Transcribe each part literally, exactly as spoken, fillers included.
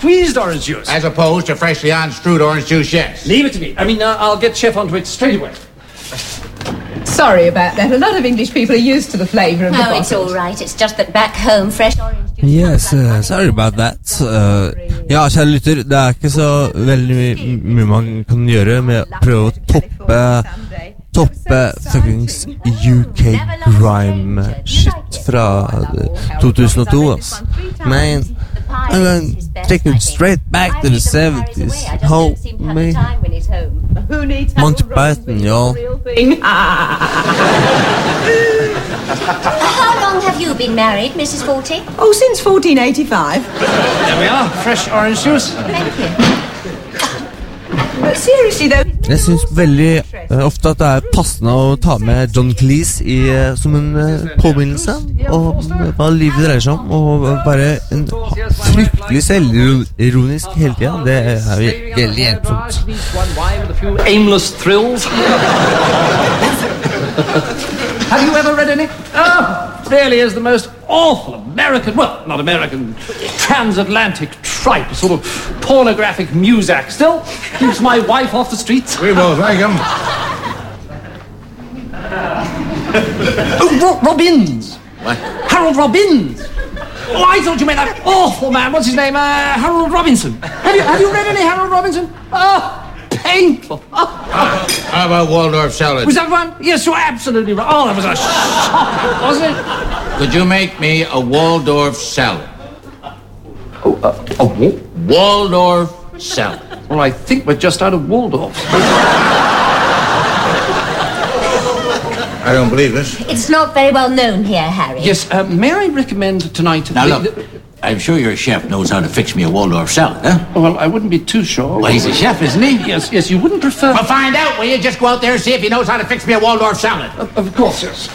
squeezed orange juice. As opposed to freshly unstrewed orange juice, yes. Leave it to me. I mean, uh, I'll get Chef onto it straight away. Sorry about that. A lot of English people are used to the flavour of the Oh, bottle. it's all right. It's just that back home, fresh orange juice... Yes, uh, sorry about that. Uh, ja, kjære lytter, det er ikke så veldig my- mye man kan gjøre med å prøve å toppe Toppe fuckings U K grime shit fra two thousand two, ass. Man, I'm gonna take it straight back to the seventies. Help me. Monty Python, y'all. How long have you been married, Missus Forty? Oh, since fourteen eighty-five. There we are, fresh orange juice. Thank you. But seriously though... Jeg synes veldig uh, ofte at det er passende å ta med John Cleese i, uh, som en uh, påminnelse og hva livet dreier seg om, og bare en fryktelig selvironisk hele tiden. Det er veldig hjelpsomt. Aimless thrills. Have you ever read any? Oh, really is the most awful American, well, not American, transatlantic tripe, sort of pornographic muzak. Still keeps my wife off the streets. We both like him. Oh, Ro- Robbins. What? Harold Robbins. Oh, I thought you meant that awful man. What's his name? Uh, Harold Robinson. Have you, have you read any Harold Robinson? Oh, painful. Oh. How about Waldorf salad? Was that one? Yes, you're absolutely right. Oh, that was a shock, wasn't it? Could you make me a Waldorf salad? Oh, uh, a what? Waldorf salad. Well, I think we're just out of Waldorf. I don't believe this. It's not very well known here, Harry. Yes, uh, may I recommend tonight... Now the- look, the- I'm sure your chef knows how to fix me a Waldorf salad, huh? well, I wouldn't be too sure. Well, he's a chef, isn't he? Yes, yes, you wouldn't prefer... Well, find out, will you? Just go out there and see if he knows how to fix me a Waldorf salad. Of, of course, yes.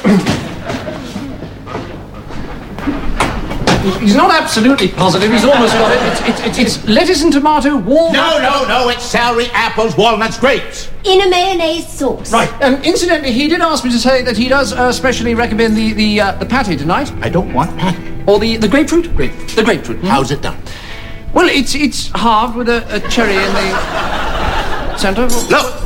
He's not absolutely positive. He's almost got it. It's, it's, it's, it's lettuce and tomato, walnut... No, no, no, it's celery, apples, walnuts, grapes. In a mayonnaise sauce. Right. Um, incidentally, he did ask me to say that he does uh, specially recommend the the uh, the patty tonight, I don't want that. or the the grapefruit. Grape. The grapefruit. Mhm. How's it done? Well, it's it's halved with a, a cherry in the center. Look,